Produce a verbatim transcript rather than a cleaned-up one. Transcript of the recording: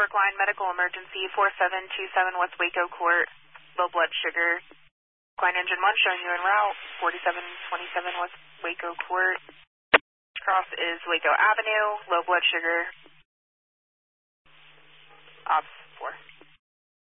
York line, medical emergency, four seven two seven West Waco Court, low blood sugar. Line engine one showing you en route, forty-seven twenty-seven West Waco Court. Cross is Waco Avenue, low blood sugar. Ops four.